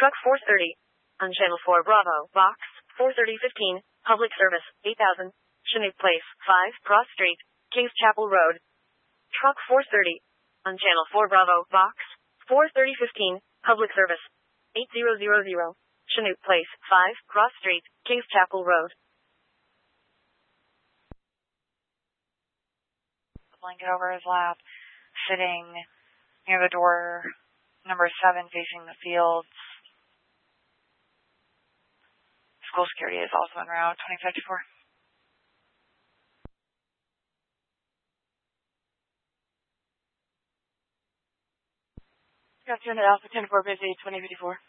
Truck 430. On Channel 4 Bravo, Box 43015, Public Service, 8000, Chinook Place, 5, Cross Street, Kings Chapel Road. Truck 430. On Channel 4 Bravo, Box 43015, Public Service, 8000, Chinook Place, 5, Cross Street, Kings Chapel Road. The blanket over his lap, sitting near the door, number 7 facing the fields. School security is also en route, 2054. Got 200 Alpha 10-4 busy, 2054.